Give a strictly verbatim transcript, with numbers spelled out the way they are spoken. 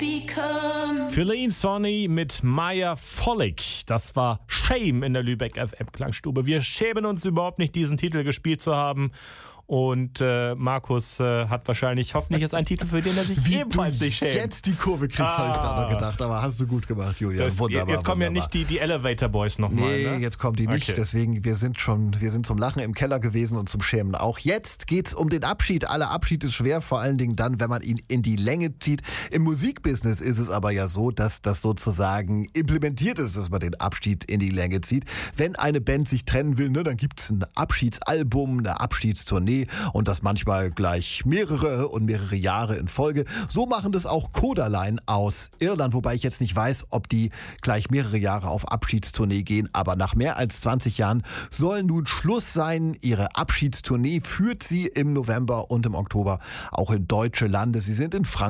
Feline Sony mit Maya Vollig. Das war Shame in der Lübeck F M-Klangstube. Wir schämen uns überhaupt nicht, diesen Titel gespielt zu haben. Und äh, Markus äh, hat wahrscheinlich hoffentlich jetzt einen Titel, für den er sich Wie ebenfalls du nicht schämt. jetzt die Kurve kriegst, Ah. habe ich gerade noch gedacht. Aber hast du gut gemacht, Julian. Das, wunderbar. Jetzt kommen wunderbar. ja nicht die, die Elevator Boys nochmal. Nee, ne? jetzt kommen die nicht. Okay. Deswegen, wir sind schon, wir sind zum Lachen im Keller gewesen und zum Schämen auch. Jetzt geht's um den Abschied. Aller Abschied ist schwer, vor allen Dingen dann, wenn man ihn in die Länge zieht. Im Musikbusiness ist es aber ja so, dass das sozusagen implementiert ist, dass man den Abschied in die Länge zieht. Wenn eine Band sich trennen will, ne, dann gibt's ein Abschiedsalbum, eine Abschiedstournee und das manchmal gleich mehrere und mehrere Jahre in Folge. So machen das auch Kodaline aus Irland, wobei ich jetzt nicht weiß, ob die gleich mehrere Jahre auf Abschiedstournee gehen, aber nach mehr als zwanzig Jahren soll nun Schluss sein. Ihre Abschiedstournee führt sie im November und im Oktober auch in deutsche Lande. Sie sind in Frankreich